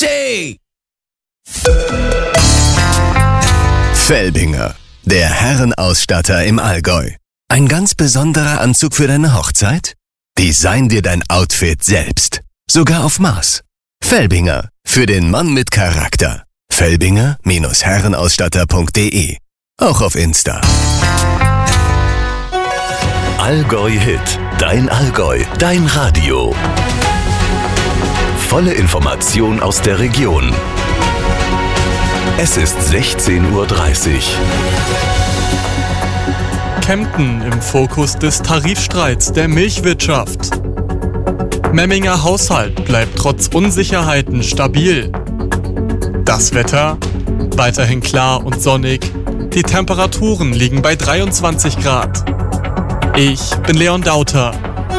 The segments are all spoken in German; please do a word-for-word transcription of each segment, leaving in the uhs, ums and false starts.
Tee! Felbinger, der Herrenausstatter im Allgäu. Ein ganz besonderer Anzug für deine Hochzeit? Design dir dein Outfit selbst. Sogar auf Maß. Felbinger, für den Mann mit Charakter. Felbinger Herrenausstatter punkt de. Auch auf Insta. Allgäu Hit. Dein Allgäu. Dein Radio. Volle Information aus der Region. Es ist sechzehn Uhr dreißig. Kempten im Fokus des Tarifstreits der Milchwirtschaft. Memminger Haushalt bleibt trotz Unsicherheiten stabil. Das Wetter? Weiterhin klar und sonnig. Die Temperaturen liegen bei dreiundzwanzig Grad. Ich bin Leon Dauter.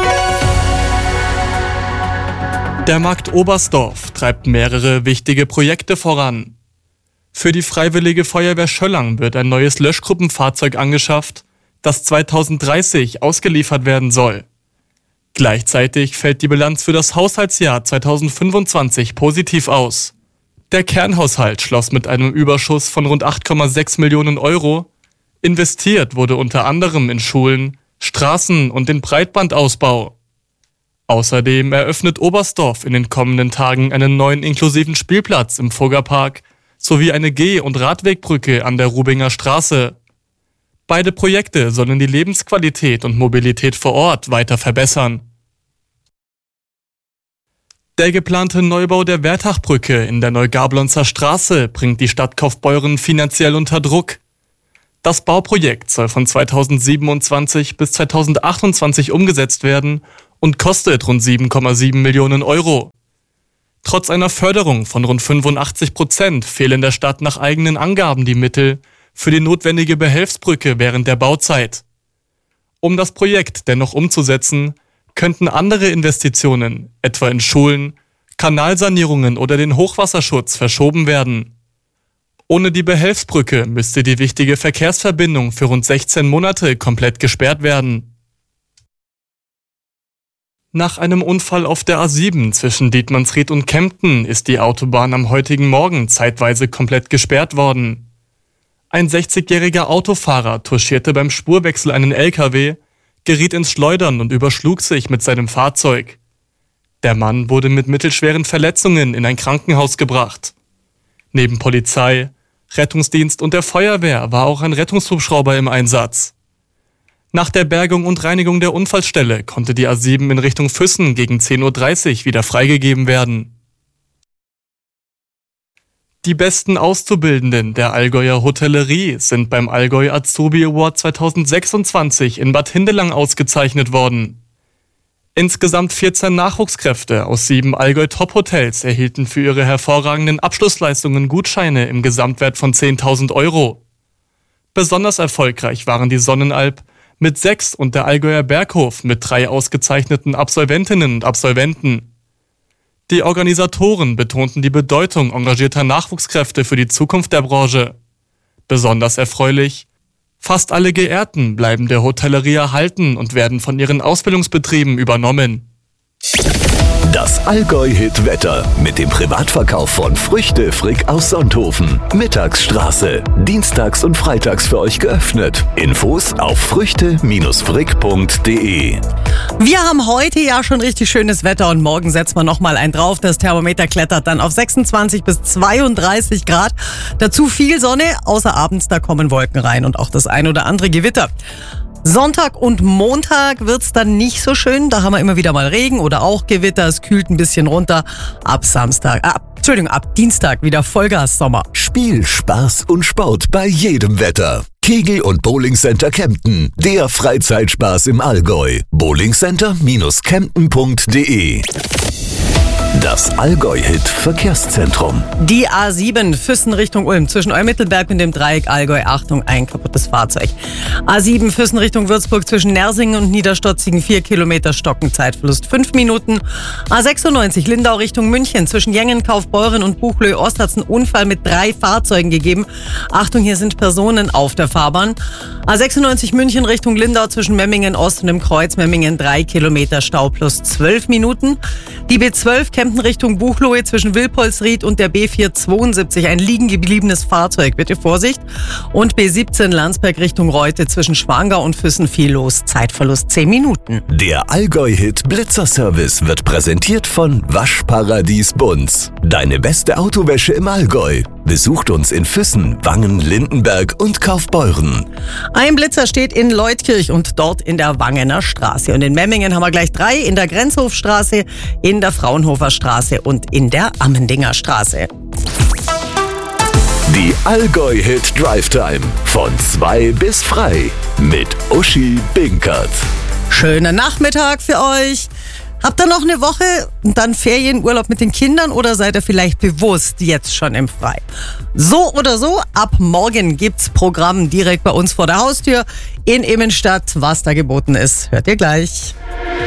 Der Markt Oberstdorf treibt mehrere wichtige Projekte voran. Für die Freiwillige Feuerwehr Schöllang wird ein neues Löschgruppenfahrzeug angeschafft, das zweitausenddreißig ausgeliefert werden soll. Gleichzeitig fällt die Bilanz für das Haushaltsjahr zweitausendfünfundzwanzig positiv aus. Der Kernhaushalt schloss mit einem Überschuss von rund acht Komma sechs Millionen Euro. Investiert wurde unter anderem in Schulen, Straßen und den Breitbandausbau. Außerdem eröffnet Oberstdorf in den kommenden Tagen einen neuen inklusiven Spielplatz im Fuggerpark sowie eine Geh- und Radwegbrücke an der Rubinger Straße. Beide Projekte sollen die Lebensqualität und Mobilität vor Ort weiter verbessern. Der geplante Neubau der Wertachbrücke in der Neugablonzer Straße bringt die Stadt Kaufbeuren finanziell unter Druck. Das Bauprojekt soll von zweitausendsiebenundzwanzig bis zweitausendachtundzwanzig umgesetzt werden und kostet rund sieben Komma sieben Millionen Euro. Trotz einer Förderung von rund fünfundachtzig Prozent fehlen der Stadt nach eigenen Angaben die Mittel für die notwendige Behelfsbrücke während der Bauzeit. Um das Projekt dennoch umzusetzen, könnten andere Investitionen, etwa in Schulen, Kanalsanierungen oder den Hochwasserschutz, verschoben werden. Ohne die Behelfsbrücke müsste die wichtige Verkehrsverbindung für rund sechzehn Monate komplett gesperrt werden. Nach einem Unfall auf der A sieben zwischen Dietmannsried und Kempten ist die Autobahn am heutigen Morgen zeitweise komplett gesperrt worden. Ein sechzigjähriger Autofahrer touchierte beim Spurwechsel einen L K W, geriet ins Schleudern und überschlug sich mit seinem Fahrzeug. Der Mann wurde mit mittelschweren Verletzungen in ein Krankenhaus gebracht. Neben Polizei, Rettungsdienst und der Feuerwehr war auch ein Rettungshubschrauber im Einsatz. Nach der Bergung und Reinigung der Unfallstelle konnte die A sieben in Richtung Füssen gegen zehn Uhr dreißig wieder freigegeben werden. Die besten Auszubildenden der Allgäuer Hotellerie sind beim Allgäu Azubi Award zweitausendsechsundzwanzig in Bad Hindelang ausgezeichnet worden. Insgesamt vierzehn Nachwuchskräfte aus sieben Allgäu-Top-Hotels erhielten für ihre hervorragenden Abschlussleistungen Gutscheine im Gesamtwert von zehntausend Euro. Besonders erfolgreich waren die Sonnenalp mit sechs und der Allgäuer Berghof mit drei ausgezeichneten Absolventinnen und Absolventen. Die Organisatoren betonten die Bedeutung engagierter Nachwuchskräfte für die Zukunft der Branche. Besonders erfreulich: Fast alle Geehrten bleiben der Hotellerie erhalten und werden von ihren Ausbildungsbetrieben übernommen. Das Allgäu-Hit-Wetter mit dem Privatverkauf von Früchte Frick aus Sonthofen. Mittagsstraße. Dienstags und freitags für euch geöffnet. Infos auf früchte Frick punkt de. Wir haben heute ja schon richtig schönes Wetter und morgen setzt man nochmal einen drauf. Das Thermometer klettert dann auf sechsundzwanzig bis zweiunddreißig Grad. Dazu viel Sonne, außer abends, da kommen Wolken rein und auch das ein oder andere Gewitter. Sonntag und Montag wird's dann nicht so schön. Da haben wir immer wieder mal Regen oder auch Gewitter. Es kühlt ein bisschen runter. Ab Samstag, ab, Entschuldigung, ab Dienstag wieder Vollgas Sommer. Spiel, Spaß und Sport bei jedem Wetter. Kegel- und Bowlingcenter Kempten. Der Freizeitspaß im Allgäu. bowlingcenter Kempten punkt de. Das Allgäu-Hit-Verkehrszentrum. Die A sieben Füssen Richtung Ulm zwischen Eumittelberg und dem Dreieck Allgäu. Achtung, ein kaputtes Fahrzeug. A sieben Füssen Richtung Würzburg zwischen Nersingen und Niederstotzigen vier Kilometer Stocken, Zeitverlust fünf Minuten. A sechsundneunzig Lindau Richtung München zwischen Jengen, Kaufbeuren und Buchlö Ost hat es einen Unfall mit drei Fahrzeugen gegeben. Achtung, hier sind Personen auf der Fahrbahn. A sechsundneunzig München Richtung Lindau zwischen Memmingen Ost und dem Kreuz Memmingen drei Kilometer Stau plus zwölf Minuten. Die B zwölf Kempten Richtung Buchloe zwischen Wilpolsried und der B vierhundertzweiundsiebzig. Ein liegen gebliebenes Fahrzeug, bitte Vorsicht. Und B siebzehn Landsberg Richtung Reute zwischen Schwangau und Füssen viel los. Zeitverlust zehn Minuten. Der Allgäu-Hit Blitzer-Service wird präsentiert von Waschparadies Bunz. Deine beste Autowäsche im Allgäu. Besucht uns in Füssen, Wangen, Lindenberg und Kaufbeuren. Ein Blitzer steht in Leutkirch und dort in der Wangener Straße. Und in Memmingen haben wir gleich drei, in der Grenzhofstraße, in der Fraunhofer Straße und in der Ammendinger Straße. Die Allgäu-Hit Drive Time von zwei bis frei mit Uschi Binkert. Schönen Nachmittag für euch. Habt ihr noch eine Woche und dann Ferienurlaub mit den Kindern oder seid ihr vielleicht bewusst jetzt schon im Frei? So oder so, ab morgen gibt's Programm direkt bei uns vor der Haustür in Immenstadt. Was da geboten ist, hört ihr gleich.